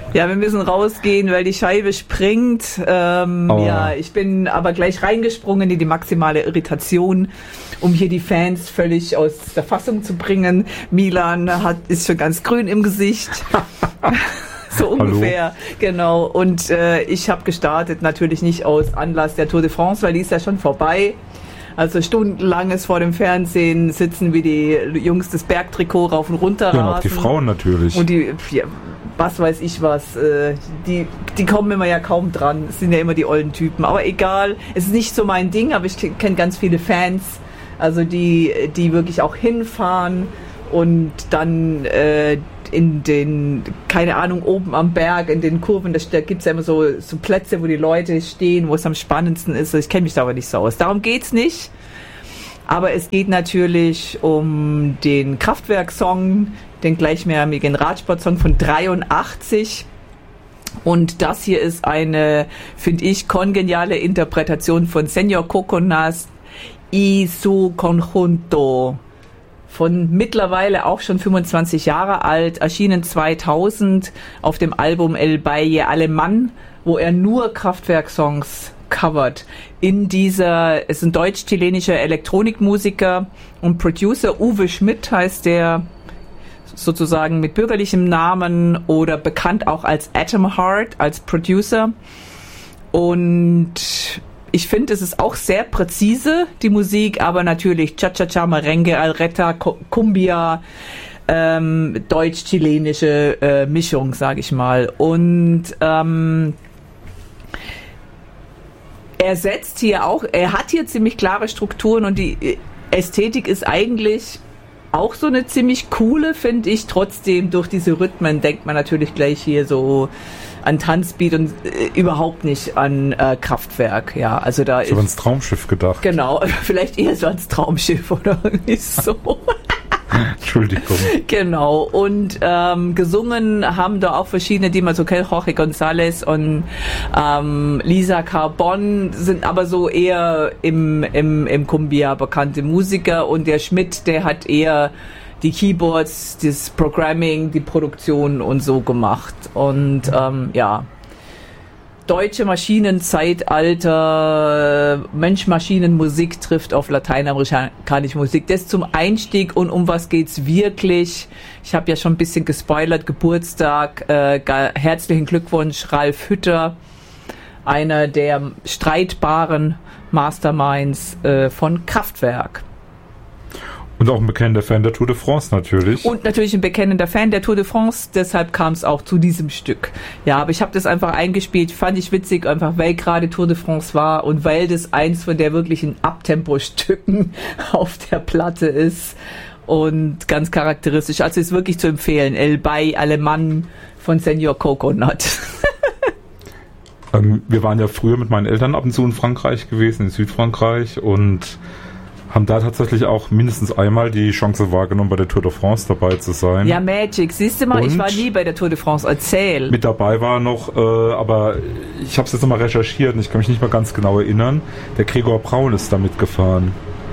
Ja, wir müssen rausgehen, weil die Scheibe springt. Ja, ich bin aber gleich reingesprungen in die maximale Irritation, um hier die Fans völlig aus der Fassung zu bringen. Milan ist schon ganz grün im Gesicht. So ungefähr, hallo. Genau. Und ich habe gestartet, natürlich nicht aus Anlass der Tour de France, weil die ist ja schon vorbei. Also stundenlanges vor dem Fernsehen sitzen, wie die Jungs das Bergtrikot rauf und runter rasen. Ja, und auch die Frauen natürlich. Und die, ja, was weiß ich was, die kommen immer ja kaum dran. Es sind ja immer die ollen Typen. Aber egal, es ist nicht so mein Ding, aber ich kenne ganz viele Fans, also die wirklich auch hinfahren und dann in den, keine Ahnung, oben am Berg, in den Kurven, da gibt es ja immer so Plätze, wo die Leute stehen, wo es am spannendsten ist. Ich kenne mich da aber nicht so aus. Darum geht's nicht. Aber es geht natürlich um den Kraftwerk-Song, den gleichnamigen Radsport-Song von 83. Und das hier ist eine, finde ich, kongeniale Interpretation von Señor Coconas y su Conjunto. Von mittlerweile auch schon 25 Jahre alt, erschienen 2000 auf dem Album El Baile Alemán, wo er nur Kraftwerk-Songs covert. Es ist ein deutsch-chilenischer Elektronikmusiker und Producer, Uwe Schmidt heißt der, sozusagen mit bürgerlichem Namen oder bekannt auch als Atom Heart, als Producer. Und ich finde, es ist auch sehr präzise, die Musik, aber natürlich Cha-Cha-Cha, Merengue, Alreta, Cumbia, deutsch-chilenische Mischung, sage ich mal. Und er hat hier ziemlich klare Strukturen und die Ästhetik ist eigentlich auch so eine ziemlich coole, finde ich. Trotzdem, durch diese Rhythmen denkt man natürlich gleich hier so an Tanzbeat und überhaupt nicht an Kraftwerk. Ja, also da ist. So ans Traumschiff gedacht. Genau, vielleicht eher so ans Traumschiff oder irgendwie so. Entschuldigung. Genau, und gesungen haben da auch verschiedene, die man so kennt, Jorge González und Lisa Carbon, sind aber so eher im Cumbia bekannte Musiker, und der Schmidt, der hat eher die Keyboards, das Programming, die Produktion und so gemacht. Und ja, deutsche Maschinenzeitalter, Mensch-Maschinen-Musik trifft auf lateinamerikanische Musik. Das zum Einstieg. Und um was geht's wirklich? Ich habe ja schon ein bisschen gespoilert, Geburtstag, herzlichen Glückwunsch, Ralf Hütter, einer der streitbaren Masterminds von Kraftwerk. Und auch ein bekennender Fan der Tour de France natürlich. Und natürlich ein bekennender Fan der Tour de France, deshalb kam es auch zu diesem Stück. Ja, aber ich habe das einfach eingespielt, fand ich witzig, einfach weil gerade Tour de France war und weil das eins von der wirklichen Abtempo-Stücken auf der Platte ist und ganz charakteristisch. Also ist wirklich zu empfehlen, El Baile Alemán von Señor Coconut. Wir waren ja früher mit meinen Eltern ab und zu in Frankreich gewesen, in Südfrankreich, und haben da tatsächlich auch mindestens einmal die Chance wahrgenommen, bei der Tour de France dabei zu sein. Ja, Magic. Siehst du mal, ich war nie bei der Tour de France. Erzähl. Mit dabei war noch, aber ich habe es jetzt nochmal recherchiert und ich kann mich nicht mehr ganz genau erinnern. Der Gregor Braun ist da mitgefahren.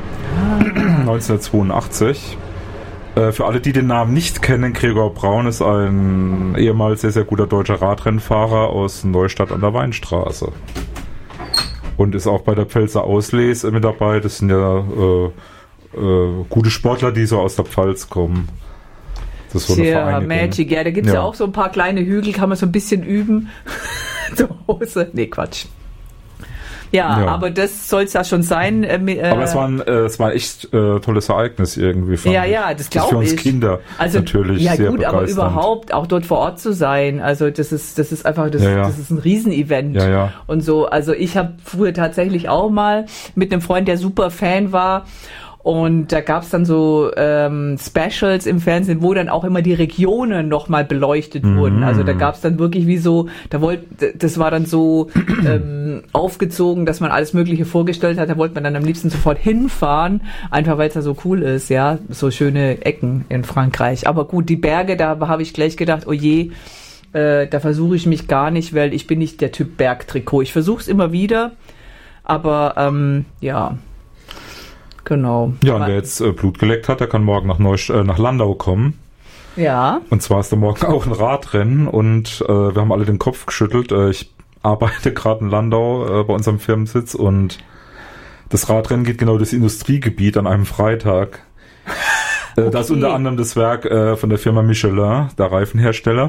1982. Für alle, die den Namen nicht kennen, Gregor Braun ist ein ehemals sehr, sehr guter deutscher Radrennfahrer aus Neustadt an der Weinstraße. Und ist auch bei der Pfälzer Ausles mit dabei. Das sind ja gute Sportler, die so aus der Pfalz kommen. Das ist so eine Magic, ja, da gibt es ja auch so ein paar kleine Hügel, kann man so ein bisschen üben. Zu Hause. Nee, Quatsch. Ja, aber das soll es ja schon sein. Aber es war ein echt tolles Ereignis irgendwie. Ja, das glaube ich. Für uns Kinder also, natürlich ja, sehr gut, begeisternd. Aber überhaupt auch dort vor Ort zu sein, also das ist einfach, das ist ein Riesenevent. Ja. Und so, also ich habe früher tatsächlich auch mal mit einem Freund, der super Fan war, und da gab's dann so Specials im Fernsehen, wo dann auch immer die Regionen nochmal beleuchtet wurden. Also da gab's dann wirklich wie so, das war dann so aufgezogen, dass man alles Mögliche vorgestellt hat. Da wollte man dann am liebsten sofort hinfahren, einfach weil es da so cool ist, ja, so schöne Ecken in Frankreich. Aber gut, die Berge, da habe ich gleich gedacht, oh je, da versuche ich mich gar nicht, weil ich bin nicht der Typ Bergtrikot. Ich versuche es immer wieder, aber ja. Genau. Ja, und wer jetzt Blut geleckt hat, der kann morgen nach Landau kommen. Ja. Und zwar ist da morgen auch ein Radrennen und wir haben alle den Kopf geschüttelt. Ich arbeite gerade in Landau bei unserem Firmensitz und das Radrennen geht genau durchs Industriegebiet an einem Freitag. Okay. Da ist unter anderem das Werk von der Firma Michelin, der Reifenhersteller.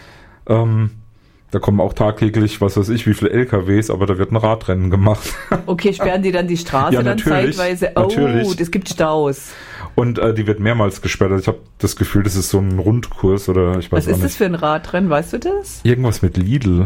Da kommen auch tagtäglich, was weiß ich, wie viele LKWs, aber da wird ein Radrennen gemacht. Okay, sperren die dann die Straße ja, dann zeitweise? Oh, natürlich. Es gibt Staus. Und die wird mehrmals gesperrt. Ich habe das Gefühl, das ist so ein Rundkurs oder ich weiß Was ist nicht. das für ein Radrennen, weißt du das? Irgendwas mit Lidl.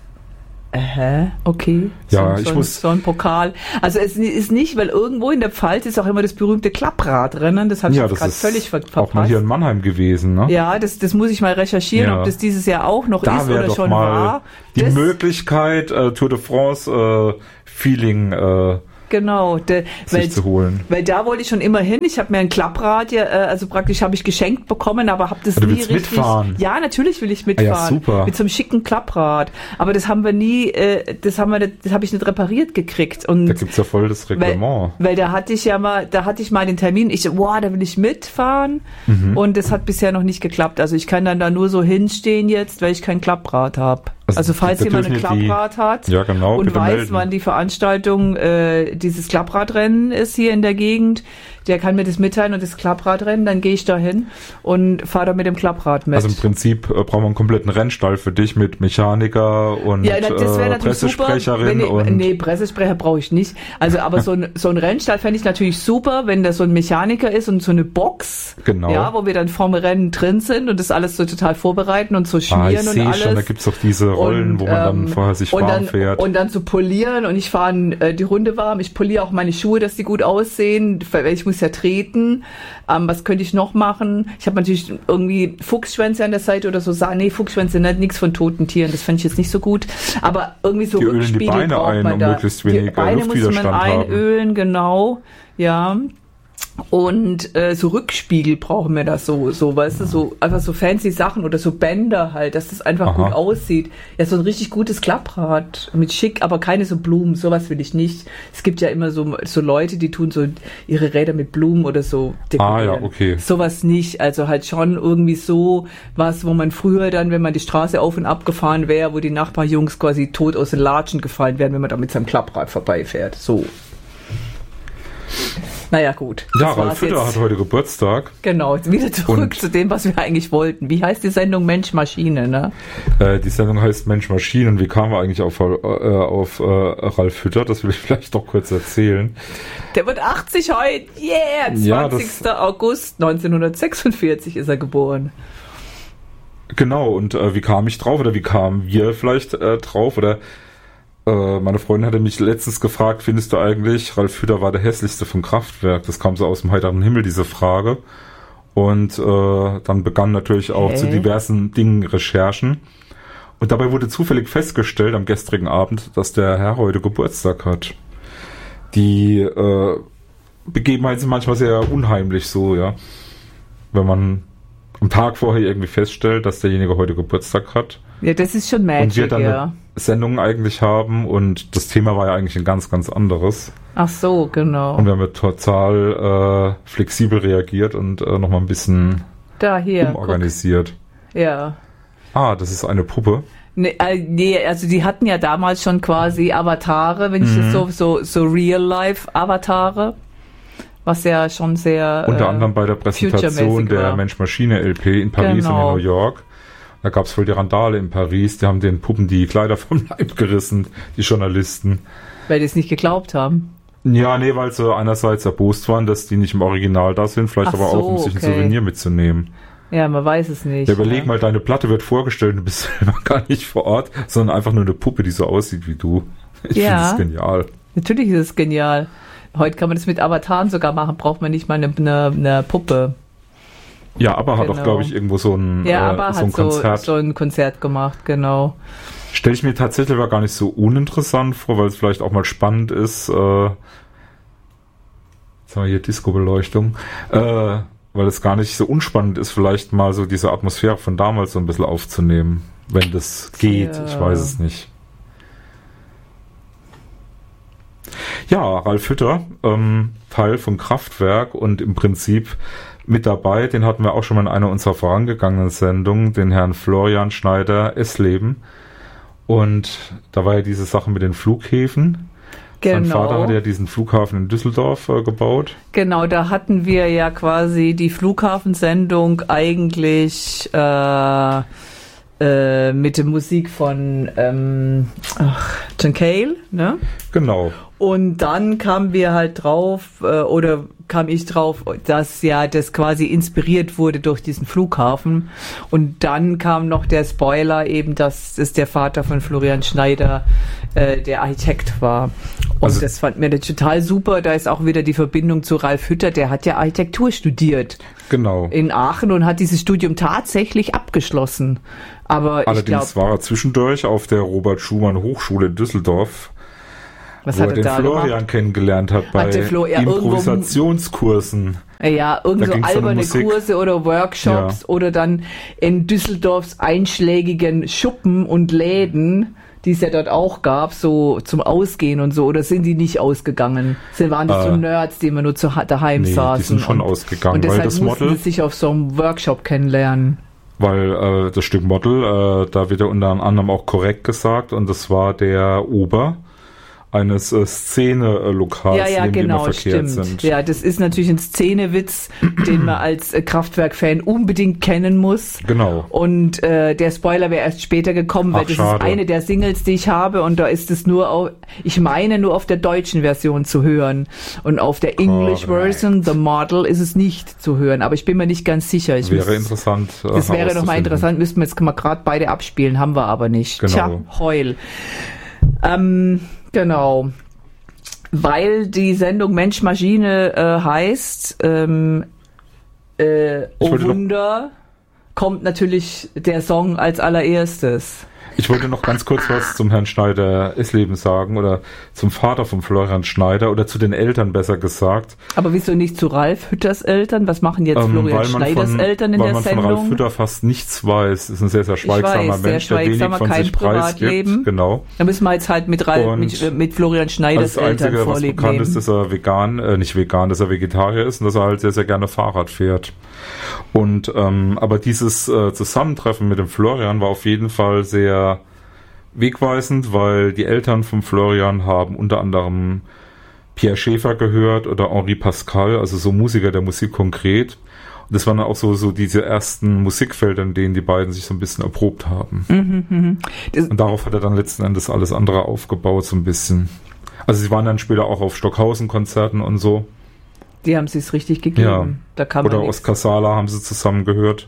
Okay. Ja, So ein Pokal. Also es ist nicht, weil irgendwo in der Pfalz ist auch immer das berühmte Klappradrennen. Das habe ich jetzt gerade völlig verpasst. Auch mal hier in Mannheim gewesen, ne? Ja, das muss ich mal recherchieren, ob das dieses Jahr auch noch da ist oder doch schon mal war. Die Möglichkeit, Tour de France Feeling genau, sich zu holen. Weil da wollte ich schon immer hin. Ich habe mir ein Klapprad, also praktisch habe ich geschenkt bekommen, aber habe das du nie willst richtig. Mitfahren? Ja, natürlich will ich mitfahren. Ja, super. Mit so einem schicken Klapprad. Aber das haben wir nie, das habe ich nicht repariert gekriegt. Und da gibt's ja voll das Reglement. Weil da hatte ich mal den Termin. Ich so, da will ich mitfahren. Und das hat bisher noch nicht geklappt. Also ich kann dann da nur so hinstehen jetzt, weil ich kein Klapprad habe. Also falls jemand ein Klapprad hat ja, genau, und weiß, wann die Veranstaltung dieses Klappradrennen ist hier in der Gegend, der kann mir das mitteilen und das Klappradrennen, dann gehe ich da hin und fahre da mit dem Klapprad mit. Also im Prinzip brauchen wir einen kompletten Rennstall für dich mit Mechaniker und das wäre natürlich Pressesprecherin. Super, nee, Pressesprecher brauche ich nicht. Also aber so ein Rennstall fände ich natürlich super, wenn da so ein Mechaniker ist und so eine Box, genau. Ja, wo wir dann vorm Rennen drin sind und das alles so total vorbereiten und so schmieren und alles. Schon, da gibt's doch diese Rollen, wo man dann vorher sich warm fährt. Und dann so polieren und ich fahre die Runde warm. Ich poliere auch meine Schuhe, dass die gut aussehen, weil ich muss ja treten. Was könnte ich noch machen? Ich habe natürlich irgendwie Fuchsschwänze an der Seite oder so. Nee, Fuchsschwänze, nichts von toten Tieren. Das fände ich jetzt nicht so gut. Aber irgendwie so die Rückspiegel ölen die Beine braucht man ein, da. um möglichst wenig Luftwiderstand muss man einölen, genau. Ja. Und so Rückspiegel brauchen wir das so, weißt du, so einfach so fancy Sachen oder so Bänder halt, dass das einfach gut aussieht. Ja, so ein richtig gutes Klapprad mit schick, aber keine so Blumen, sowas will ich nicht. Es gibt ja immer so Leute, die tun so ihre Räder mit Blumen oder so dekorieren. Ja, okay. Sowas nicht, also halt schon irgendwie so was, wo man früher dann, wenn man die Straße auf und ab gefahren wäre, wo die Nachbarjungs quasi tot aus den Latschen gefallen wären, wenn man da mit seinem Klapprad vorbeifährt, so. Naja, gut. Ja, Ralf Hütter hat heute Geburtstag. Genau, wieder zurück zu dem, was wir eigentlich wollten. Wie heißt die Sendung Mensch Maschine, ne? Die Sendung heißt Mensch Maschine. Und wie kamen wir eigentlich auf Ralf Hütter? Das will ich vielleicht doch kurz erzählen. Der wird 80 heute. Yeah! 20. August 1946 ist er geboren. Genau, und wie kam ich drauf? Oder wie kamen wir vielleicht drauf? Oder meine Freundin hatte mich letztens gefragt, findest du eigentlich, Ralf Hütter war der hässlichste vom Kraftwerk? Das kam so aus dem heiteren Himmel, diese Frage. Und dann begannen natürlich auch zu diversen Dingen Recherchen. Und dabei wurde zufällig festgestellt am gestrigen Abend, dass der Herr heute Geburtstag hat. Die Begebenheiten sind manchmal sehr unheimlich so, ja. Wenn man am Tag vorher irgendwie feststellt, dass derjenige heute Geburtstag hat. Ja, das ist schon Magic, und wir dann eine Sendung eigentlich haben und das Thema war ja eigentlich ein ganz, ganz anderes. Ach so, genau. Und wir haben total flexibel reagiert und nochmal ein bisschen umorganisiert. Guck. Ja. Das ist eine Puppe. Nee, also die hatten ja damals schon quasi Avatare, wenn ich das so Real-Life-Avatare, was ja schon sehr unter anderem bei der Präsentation der Mensch-Maschine-LP in Paris und in New York. Da gab es wohl die Randale in Paris, die haben den Puppen die Kleider vom Leib gerissen, die Journalisten. Weil die es nicht geglaubt haben? Ja, nee, weil sie einerseits erbost waren, dass die nicht im Original da sind, vielleicht aber auch, um sich ein Souvenir mitzunehmen. Ja, man weiß es nicht. Ja, überleg mal, deine Platte wird vorgestellt, du bist selber gar nicht vor Ort, sondern einfach nur eine Puppe, die so aussieht wie du. Ich finde das genial. Natürlich ist es genial. Heute kann man das mit Avataren sogar machen, braucht man nicht mal eine Puppe. Ja, aber hat auch, glaube ich, irgendwo so ein Konzert. So ein Konzert gemacht, genau. Stelle ich mir tatsächlich aber gar nicht so uninteressant vor, weil es vielleicht auch mal spannend ist. Jetzt haben wir hier Disco-Beleuchtung. Weil es gar nicht so unspannend ist, vielleicht mal so diese Atmosphäre von damals so ein bisschen aufzunehmen. Wenn das geht, ich weiß es nicht. Ja, Ralf Hütter, Teil von Kraftwerk und im Prinzip mit dabei, den hatten wir auch schon mal in einer unserer vorangegangenen Sendungen, den Herrn Florian Schneider Esleben. Und da war ja diese Sache mit den Flughäfen. Genau. Sein Vater hat ja diesen Flughafen in Düsseldorf gebaut. Genau, da hatten wir ja quasi die Flughafensendung eigentlich mit der Musik von John Cale, ne? Genau. Und dann kamen wir halt drauf, kam ich drauf, dass ja das quasi inspiriert wurde durch diesen Flughafen. Und dann kam noch der Spoiler eben, dass es der Vater von Florian Schneider der Architekt war. Und also, das fand mir total super. Da ist auch wieder die Verbindung zu Ralf Hütter. Der hat ja Architektur studiert. Genau. In Aachen und hat dieses Studium tatsächlich abgeschlossen. Aber allerdings war er zwischendurch auf der Robert Schumann Hochschule in Düsseldorf, wo er den Florian kennengelernt hat bei Improvisationskursen. Ja, irgend so alberne Kurse oder Workshops oder dann in Düsseldorfs einschlägigen Schuppen und Läden, die es ja dort auch gab, so zum Ausgehen und so, oder sind die nicht ausgegangen? Waren das so Nerds, die immer nur daheim saßen? Die sind schon ausgegangen, und deshalb weil das mussten sie sich auf so einem Workshop kennenlernen. Weil das Stück Model, da wird ja unter anderem auch korrekt gesagt, und das war der Ober eines Szene-Lokals, in dem wir verkehrt sind. Ja, das ist natürlich ein Szenewitz, den man als Kraftwerk-Fan unbedingt kennen muss. Genau. Und der Spoiler wäre erst später gekommen, weil das ist eine der Singles, die ich habe, und da ist es nur auf der deutschen Version zu hören. Und auf der English Version, The Model, ist es nicht zu hören. Aber ich bin mir nicht ganz sicher. Das wäre interessant. Das wäre doch mal interessant, müssten wir jetzt mal gerade beide abspielen, haben wir aber nicht. Genau. Tja, heul. Genau, weil die Sendung Mensch-Maschine heißt, oh Wunder, kommt natürlich der Song als allererstes. Ich wollte noch ganz kurz was zum Herrn Schneider Esleben sagen oder zum Vater von Florian Schneider oder zu den Eltern besser gesagt. Aber wieso nicht zu Ralf Hütters Eltern? Was machen jetzt Florian Schneiders Eltern in der Sendung? Weil man von Ralf Hütter fast nichts weiß. Ist ein sehr, sehr schweigsamer Mensch, der wenig von sich preisgibt. Genau. Da müssen wir jetzt halt mit Florian Schneiders Eltern vorlieb nehmen. Was bekannt ist, dass er dass er Vegetarier ist und dass er halt sehr, sehr gerne Fahrrad fährt. Und aber dieses Zusammentreffen mit dem Florian war auf jeden Fall sehr wegweisend, weil die Eltern von Florian haben unter anderem Pierre Schaeffer gehört oder Henri Pascal, also so Musiker der Musik konkret. Und das waren auch so diese ersten Musikfelder, in denen die beiden sich so ein bisschen erprobt haben. Und darauf hat er dann letzten Endes alles andere aufgebaut, so ein bisschen. Also sie waren dann später auch auf Stockhausen-Konzerten und so. Die haben sich's richtig gegeben. Ja. Da kann oder Oskar Sala haben sie zusammen gehört.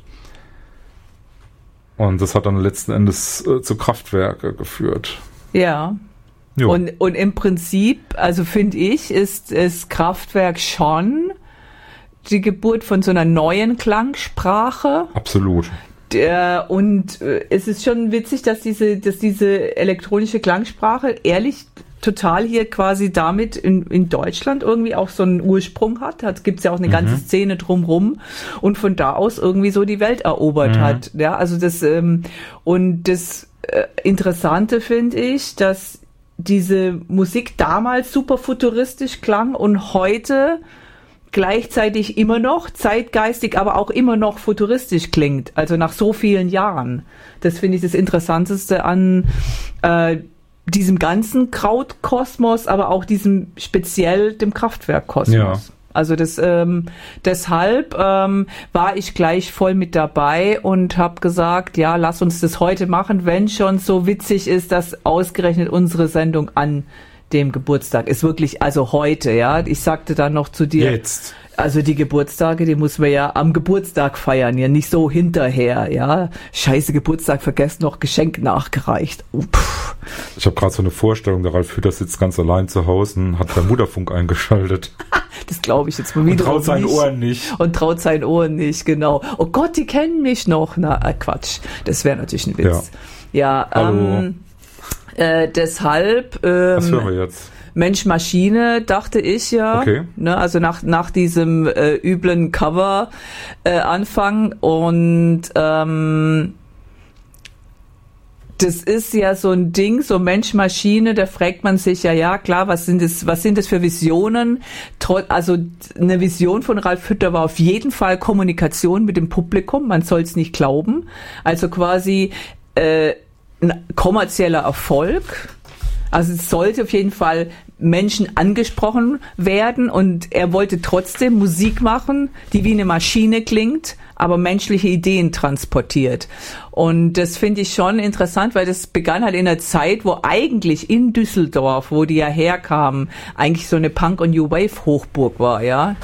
Und das hat dann letzten Endes zu Kraftwerke geführt. Ja. Jo. Und im Prinzip, also finde ich, ist Kraftwerk schon die Geburt von so einer neuen Klangsprache. Absolut. Und es ist schon witzig, dass diese elektronische Klangsprache ehrlich total hier quasi damit in Deutschland irgendwie auch so einen Ursprung hat. Da gibt es ja auch eine ganze Szene drumrum und von da aus irgendwie so die Welt erobert hat. Ja, also das und das Interessante finde ich, dass diese Musik damals super futuristisch klang und heute gleichzeitig immer noch zeitgeistig, aber auch immer noch futuristisch klingt. Also nach so vielen Jahren. Das finde ich das Interessanteste an diesem ganzen Krautkosmos, aber auch diesem speziell dem Kraftwerkkosmos. Ja. Also deshalb war ich gleich voll mit dabei und habe gesagt, ja, lass uns das heute machen, wenn schon so witzig ist, dass ausgerechnet unsere Sendung an dem Geburtstag ist. Wirklich, also heute, ja. Ich sagte dann noch zu dir, jetzt. Also die Geburtstage, die muss man ja am Geburtstag feiern, ja nicht so hinterher, ja. Scheiße, Geburtstag vergessen, noch Geschenk nachgereicht. Ich habe gerade so eine Vorstellung, der Ralf Hütter sitzt ganz allein zu Hause und hat beim Mutterfunk eingeschaltet. Das glaube ich jetzt mal wieder. Und traut seinen Ohren nicht. Und traut seinen Ohren nicht, genau. Oh Gott, die kennen mich noch. Na, Quatsch. Das wäre natürlich ein Witz. Ja, hallo. Deshalb was hören wir jetzt? Mensch-Maschine, dachte ich ja. Okay. Ne, also nach diesem üblen Cover Anfang und Das ist ja so ein Ding, so Mensch-Maschine, da fragt man sich ja klar, was sind das für Visionen? Also eine Vision von Ralf Hütter war auf jeden Fall Kommunikation mit dem Publikum, man soll es nicht glauben. Also quasi ein kommerzieller Erfolg. Also es sollte auf jeden Fall Menschen angesprochen werden und er wollte trotzdem Musik machen, die wie eine Maschine klingt, aber menschliche Ideen transportiert. Und das finde ich schon interessant, weil das begann halt in einer Zeit, wo eigentlich in Düsseldorf, wo die ja herkamen, eigentlich so eine Punk- und New Wave Hochburg war, ja.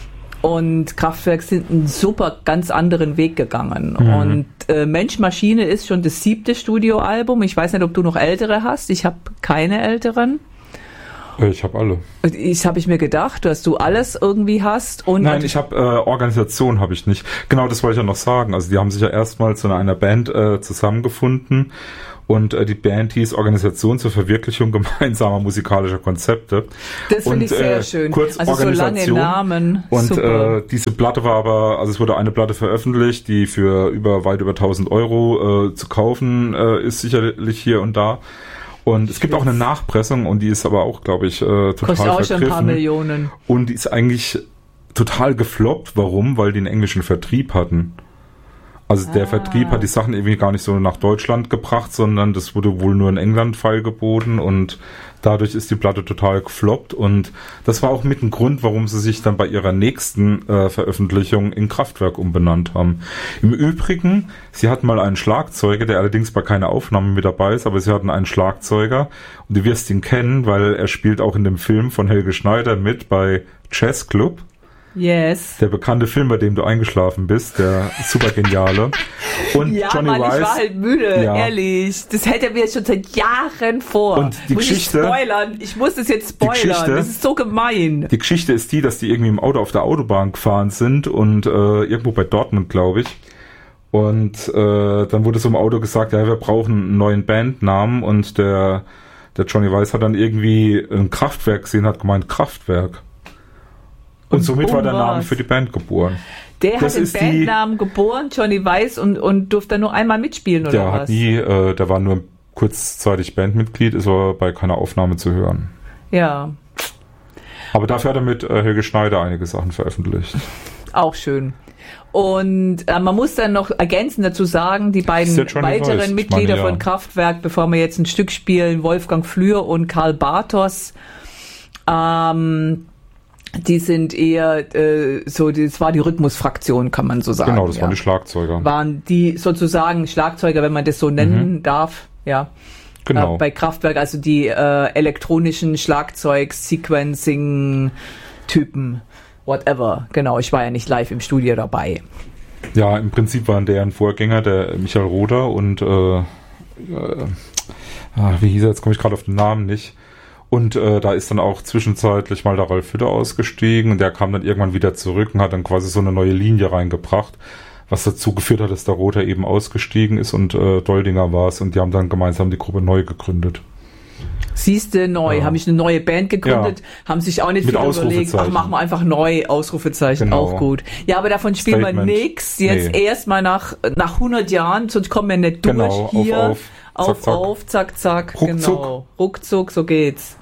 Und Kraftwerk sind einen super, ganz anderen Weg gegangen. Und Mensch Maschine ist schon das 7. Studioalbum. Ich weiß nicht, ob du noch ältere hast. Ich habe keine älteren. Ich habe alle. Habe ich mir gedacht, dass du alles irgendwie hast. Und nein, ich habe Organisation habe ich nicht. Genau, das wollte ich ja noch sagen. Also die haben sich ja erstmals in einer Band zusammengefunden. Und die Band hieß Organisation zur Verwirklichung gemeinsamer musikalischer Konzepte. Das finde ich sehr schön. Kurz also Organisation. So lange Namen. Und diese Platte war aber, also es wurde eine Platte veröffentlicht, die für weit über 1.000 Euro zu kaufen ist, sicherlich hier und da. Und es gibt auch eine Nachpressung und die ist aber auch, glaube ich, total kostet auch schon ein paar Millionen. Und die ist eigentlich total gefloppt. Warum? Weil die einen englischen Vertrieb hatten. Also der Vertrieb hat die Sachen irgendwie gar nicht so nach Deutschland gebracht, sondern das wurde wohl nur in England feilgeboten und dadurch ist die Platte total gefloppt und das war auch mit ein Grund, warum sie sich dann bei ihrer nächsten Veröffentlichung in Kraftwerk umbenannt haben. Im Übrigen, sie hatten mal einen Schlagzeuger, der allerdings bei keiner Aufnahme mit dabei ist, aber sie hatten einen Schlagzeuger und du wirst ihn kennen, weil er spielt auch in dem Film von Helge Schneider mit bei Jazz Club. Yes. Der bekannte Film, bei dem du eingeschlafen bist, der super geniale. Und ja, Johnny Mann, Weiss, ich war halt müde, ehrlich. Das hält er mir schon seit Jahren vor. Und die Geschichte, ich muss das jetzt spoilern. Das ist so gemein. Die Geschichte ist die, dass die irgendwie im Auto auf der Autobahn gefahren sind und irgendwo bei Dortmund, glaube ich. Und dann wurde so im Auto gesagt, ja, wir brauchen einen neuen Bandnamen und der Johnny Weiss hat dann irgendwie ein Kraftwerk gesehen, hat gemeint Kraftwerk. Und somit war der Name für die Band geboren. Der hat den Bandnamen geboren, Johnny Weiss, und durfte dann nur einmal mitspielen, oder was? Der war nur kurzzeitig Bandmitglied, ist aber bei keiner Aufnahme zu hören. Ja. Aber dafür hat er mit Helge Schneider einige Sachen veröffentlicht. Auch schön. Und man muss dann noch ergänzend dazu sagen, die beiden weiteren Mitglieder von Kraftwerk, bevor wir jetzt ein Stück spielen, Wolfgang Flür und Karl Bartos, die sind eher das war die Rhythmusfraktion, kann man so sagen. Genau, das waren die Schlagzeuger. Waren die sozusagen Schlagzeuger, wenn man das so nennen darf, ja. Genau. Bei Kraftwerk, also die elektronischen Schlagzeug-Sequencing-Typen, whatever. Genau, ich war ja nicht live im Studio dabei. Ja, im Prinzip waren deren Vorgänger, der Michael Roder und wie hieß er, jetzt komme ich gerade auf den Namen nicht. Und da ist dann auch zwischenzeitlich mal der Ralf Hütter ausgestiegen und der kam dann irgendwann wieder zurück und hat dann quasi so eine neue Linie reingebracht, was dazu geführt hat, dass der Roter eben ausgestiegen ist und Doldinger war es und die haben dann gemeinsam die Gruppe neu gegründet. Siehste, neu, haben ich eine neue Band gegründet, haben sich auch nicht viel überlegt, machen wir einfach neu, Ausrufezeichen, genau. Auch gut. Ja, aber davon spielen wir nix, jetzt erstmal nach 100 Jahren, sonst kommen wir nicht durch hier. Auf, zack, zack, genau, ruckzuck, so geht's.